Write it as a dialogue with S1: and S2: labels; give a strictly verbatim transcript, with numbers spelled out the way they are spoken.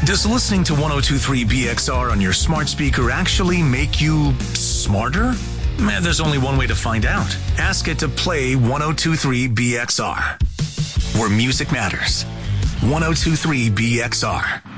S1: Does listening to ten twenty-three B X R on your smart speaker actually make you smarter? Man, there's only one way to find out. Ask it to play ten twenty-three B X R, where music matters. ten twenty-three B X R.